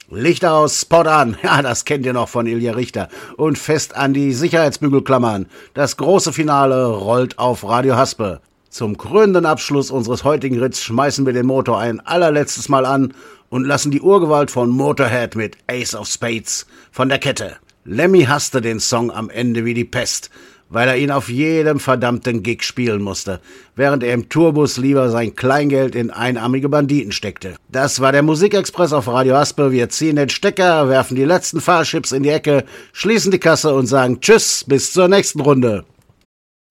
Lichter aus, Spot an. Ja, das kennt ihr noch von Ilja Richter. Und fest an die Sicherheitsbügelklammern. Das große Finale rollt auf Radio Haspe. Zum krönenden Abschluss unseres heutigen Ritts schmeißen wir den Motor ein allerletztes Mal an und lassen die Urgewalt von Motorhead mit Ace of Spades von der Kette. Lemmy hasste den Song am Ende wie die Pest, weil er ihn auf jedem verdammten Gig spielen musste, während er im Tourbus lieber sein Kleingeld in einarmige Banditen steckte. Das war der Musikexpress auf Radio Haspe. Wir ziehen den Stecker, werfen die letzten Fahrchips in die Ecke, schließen die Kasse und sagen Tschüss, bis zur nächsten Runde.